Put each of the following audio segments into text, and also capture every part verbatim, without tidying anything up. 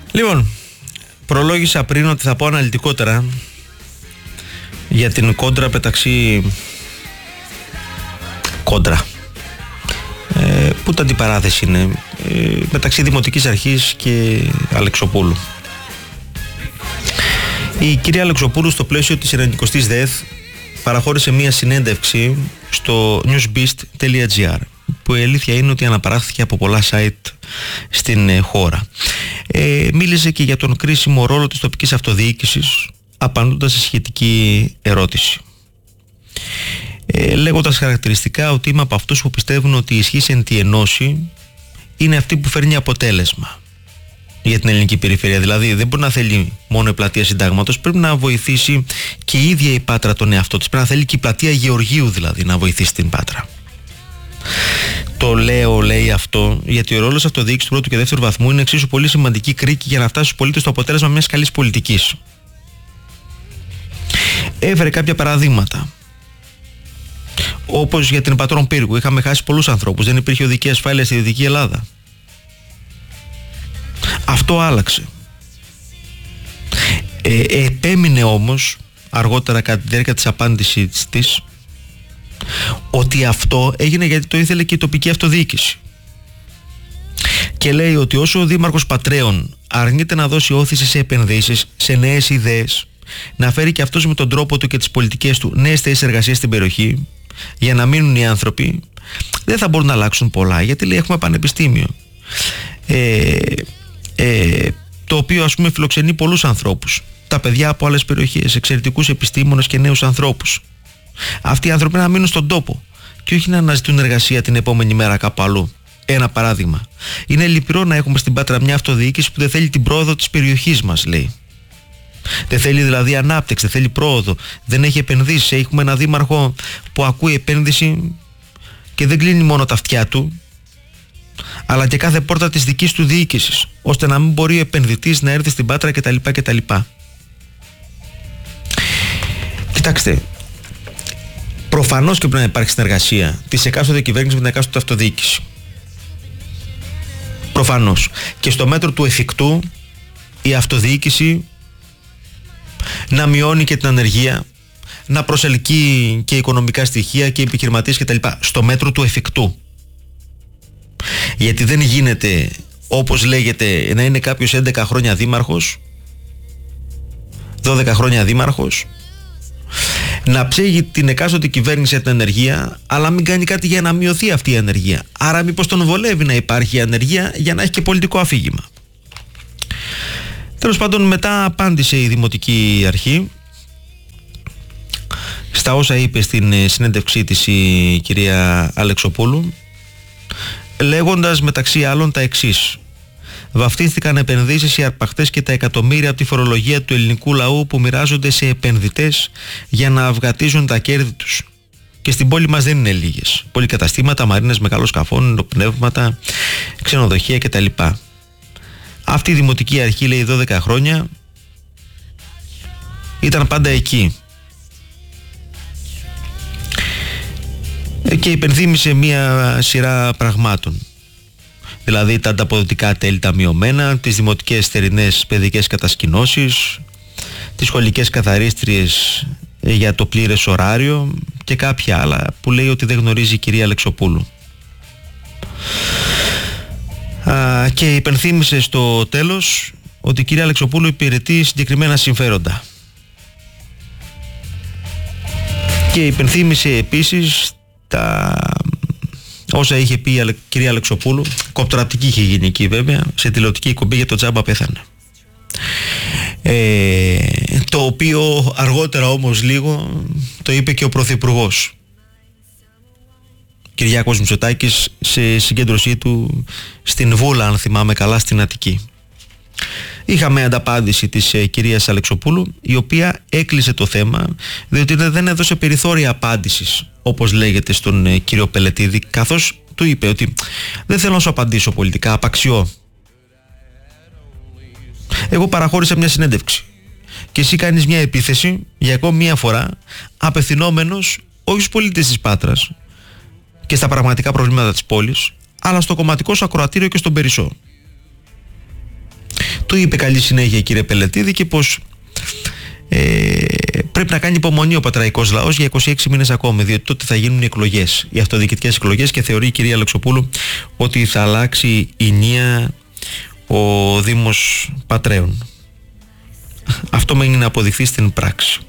Λοιπόν, προλόγησα πριν ότι θα πω αναλυτικότερα για την κόντρα μεταξύ κόντρα ε, που τα αντιπαράθεση είναι ε, μεταξύ Δημοτικής Αρχής και Αλεξοπούλου. Η κυρία Αλεξοπούλου στο πλαίσιο της ενενηκοστής ΔΕΘ παραχώρησε μία συνέντευξη στο newsbeast τελεία gr, που η αλήθεια είναι ότι αναπαράχθηκε από πολλά site στην ε, χώρα. Ε, μίλησε και για τον κρίσιμο ρόλο της τοπικής αυτοδιοίκησης, απαντώντας σε σχετική ερώτηση. Ε, λέγοντας χαρακτηριστικά ότι είμαι από αυτούς που πιστεύουν ότι η ισχύς εν τη ενώση είναι αυτή που φέρνει αποτέλεσμα για την ελληνική περιφέρεια. Δηλαδή δεν μπορεί να θέλει μόνο η πλατεία Συντάγματος, πρέπει να βοηθήσει και η ίδια η Πάτρα τον εαυτό της. Πρέπει να θέλει και η πλατεία Γεωργίου δηλαδή να βοηθήσει την Πάτρα. Το λέω, λέει αυτό, γιατί ο ρόλος αυτοδιοίκησης του πρώτου και δεύτερου βαθμού είναι εξίσου πολύ σημαντική κρίκη για να φτάσει στους πολίτες στο αποτέλεσμα μιας καλής πολιτικής. Έφερε κάποια παραδείγματα. Όπως για την Πατρών Πύργου, είχαμε χάσει πολλούς ανθρώπους, δεν υπήρχε οδική ασφάλεια στη Δυτική Ελλάδα. Αυτό άλλαξε. Ε, επέμεινε όμως αργότερα κατά τη διάρκεια της απάντησης της ότι αυτό έγινε γιατί το ήθελε και η τοπική αυτοδιοίκηση. Και λέει ότι όσο ο Δήμαρχος Πατρέων αρνείται να δώσει όθηση σε επενδύσεις, σε νέες ιδέες, να φέρει και αυτός με τον τρόπο του και τις πολιτικές του νέες θέσεις εργασίας στην περιοχή για να μείνουν οι άνθρωποι, δεν θα μπορούν να αλλάξουν πολλά, γιατί λέει έχουμε πανεπιστήμιο ε, ε, το οποίο ας πούμε φιλοξενεί πολλούς ανθρώπους, τα παιδιά από άλλες περιοχές, εξαιρετικούς επιστήμονες και νέους ανθρώπους. Αυτοί οι άνθρωποι να μείνουν στον τόπο και όχι να αναζητούν εργασία την επόμενη μέρα κάπου αλλού. Ένα παράδειγμα. Είναι λυπηρό να έχουμε στην Πάτρα μια αυτοδιοίκηση που δεν θέλει την πρόοδο της περιοχής μας, λέει. Δεν θέλει δηλαδή ανάπτυξη, δεν θέλει πρόοδο, δεν έχει επενδύσει. Έχουμε ένα δήμαρχο που ακούει επένδυση και δεν κλείνει μόνο τα αυτιά του, αλλά και κάθε πόρτα της δικής του διοίκησης, ώστε να μην μπορεί ο επενδυτής να έρθει στην Πάτρα κτλ. κτλ. Κοιτάξτε, προφανώς και πρέπει να υπάρχει συνεργασία της εκάστοτε κυβέρνησης με την εκάστοτε αυτοδιοίκηση. Προφανώς. Και στο μέτρο του εφικτού η αυτοδιοίκηση να μειώνει και την ανεργία, να προσελκύει και οικονομικά στοιχεία και επιχειρηματίες κτλ. Στο μέτρο του εφικτού. Γιατί δεν γίνεται, όπως λέγεται, να είναι κάποιος έντεκα χρόνια δήμαρχος, δώδεκα χρόνια δήμαρχος, να ψέγει την εκάστοτε κυβέρνηση για την ανεργία, αλλά μην κάνει κάτι για να μειωθεί αυτή η ανεργία. Άρα μήπως τον βολεύει να υπάρχει ανεργία για να έχει και πολιτικό αφήγημα. Τέλος πάντων, μετά απάντησε η Δημοτική Αρχή στα όσα είπε στην συνέντευξή της η κυρία Αλεξοπούλου, λέγοντας μεταξύ άλλων τα εξής. Βαφτίστηκαν επενδύσεις οι αρπαχτές και τα εκατομμύρια από τη φορολογία του ελληνικού λαού που μοιράζονται σε επενδυτές για να αυγατίζουν τα κέρδη τους. Και στην πόλη μας δεν είναι λίγες. Πολυκαταστήματα, μαρίνες μεγάλων σκαφών, πνεύματα, ξενοδοχεία κτλ. Αυτή η Δημοτική Αρχή, λέει, δώδεκα χρόνια ήταν πάντα εκεί. Και υπενθύμησε μία σειρά πραγμάτων. Δηλαδή τα ανταποδοτικά τέλη τα μειωμένα, τις δημοτικές θερινές παιδικές κατασκηνώσεις, τις σχολικές καθαρίστριες για το πλήρες ωράριο και κάποια άλλα που λέει ότι δεν γνωρίζει η κυρία Αλεξοπούλου. Α, και υπενθύμησε στο τέλος ότι η κυρία Αλεξοπούλου υπηρετεί συγκεκριμένα συμφέροντα. Και υπενθύμησε επίσης τα όσα είχε πει η κυρία Αλεξοπούλου, κοπτοραπτική είχε γίνει εκεί βέβαια, σε τηλεοπτική εκπομπή για το τζάμπα πέθανε. Ε, το οποίο αργότερα όμως λίγο το είπε και ο Πρωθυπουργός Κυριάκος Μητσοτάκης σε συγκέντρωσή του στην Βούλα, αν θυμάμαι καλά, στην Αττική. Είχαμε ανταπάντηση της ε, κυρίας Αλεξοπούλου, η οποία έκλεισε το θέμα διότι δεν έδωσε περιθώρια απάντησης, όπως λέγεται, στον ε, κύριο Πελετίδη, καθώς του είπε ότι δεν θέλω να σου απαντήσω πολιτικά, απαξιώ. Εγώ παραχώρησα μια συνέντευξη και εσύ κάνεις μια επίθεση για ακόμη μια φορά, απευθυνόμενος όχι στους πολίτες της Πάτρας και στα πραγματικά προβλήματα της πόλης, αλλά στο κομματικό σου ακροατήριο και στον Περισσό. Του είπε καλή συνέχεια, κύριε Πελετίδη, και πως ε, πρέπει να κάνει υπομονή ο πατραϊκός λαός για είκοσι έξι μήνες ακόμη, διότι τότε θα γίνουν οι εκλογές, οι αυτοδιοικητικές εκλογές, και θεωρεί η κυρία Αλεξοπούλου ότι θα αλλάξει η νία ο Δήμος Πατρέων. Αυτό μένει να αποδειχθεί στην πράξη.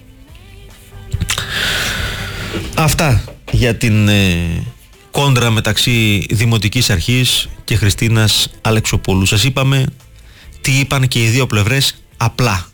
Αυτά για την ε, κόντρα μεταξύ Δημοτικής Αρχής και Χριστίνας Αλεξοπούλου. Σας είπαμε τι είπαν και οι δύο πλευρές απλά.